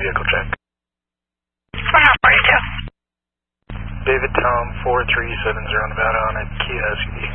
vehicle check. What number are you to? David Tom 4370 Nevada on a Kia SUV.